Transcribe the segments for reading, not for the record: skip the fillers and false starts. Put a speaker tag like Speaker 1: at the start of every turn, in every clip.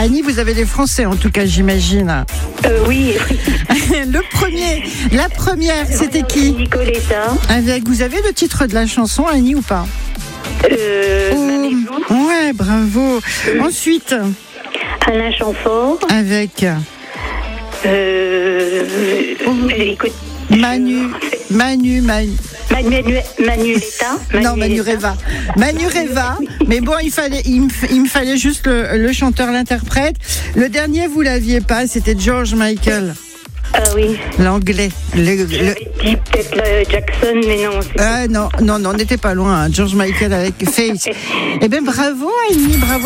Speaker 1: Annie, vous avez les Français en tout cas, j'imagine.
Speaker 2: Oui.
Speaker 1: La première, c'était qui?
Speaker 2: Nicoletta.
Speaker 1: Vous avez le titre de la chanson, Annie, ou pas? Ouais, bravo. Ensuite,
Speaker 2: Alain Chamfort.
Speaker 1: avec
Speaker 2: Écoute,
Speaker 1: Manueletta. Non,
Speaker 2: Manureva.
Speaker 1: Manureva. Mais bon, il me fallait juste le chanteur, l'interprète. Le dernier, vous l'aviez pas, c'était George Michael.
Speaker 2: Ah oui.
Speaker 1: L'anglais.
Speaker 2: J'avais dit peut-être Jackson, mais non.
Speaker 1: Non, on n'était pas loin. George Michael avec Faith. Eh bien, bravo, Annie, bravo.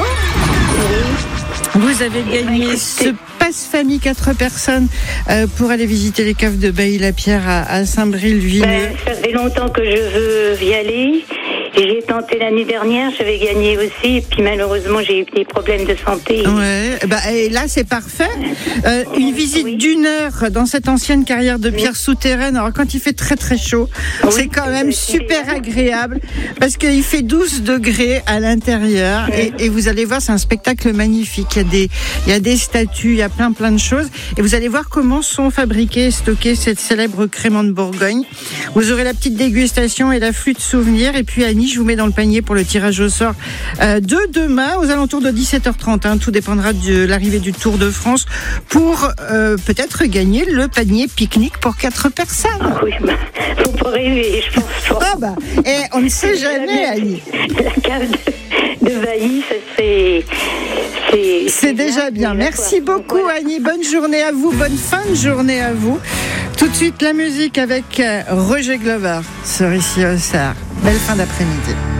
Speaker 1: Vous avez gagné ce passe-famille 4 personnes pour aller visiter les caves de Bailly-la-Pierre à Saint-Bril-Vigneux.
Speaker 2: Ça fait longtemps que je veux y aller. J'ai tenté l'année dernière, j'avais gagné aussi, et puis malheureusement j'ai eu des problèmes de santé.
Speaker 1: Ouais, et là c'est parfait. Une visite d'1 heure dans cette ancienne carrière de pierre souterraine. Alors quand il fait très très chaud, c'est quand même super agréable parce qu'il fait 12 degrés à l'intérieur et vous allez voir, c'est un spectacle magnifique. Il y a des statues, il y a plein de choses et vous allez voir comment sont fabriqués et stockés cette célèbre crément de Bourgogne. Vous aurez la petite dégustation et la flûte souvenir et puis Annie, je vous mets dans le panier pour le tirage au sort de demain aux alentours de 17h30. Tout dépendra de l'arrivée du Tour de France pour peut-être gagner le panier pique-nique pour 4 personnes.
Speaker 2: Oui, faut pas rêver, je pense pas.
Speaker 1: Et on ne sait jamais, Annie.
Speaker 2: La cave de Bailly, ça
Speaker 1: c'est déjà bien. Merci beaucoup, Annie. Bonne journée à vous. Bonne fin de journée à vous. Tout de suite, la musique avec Roger Glover sur ici au Cerf. Belle fin d'après-midi.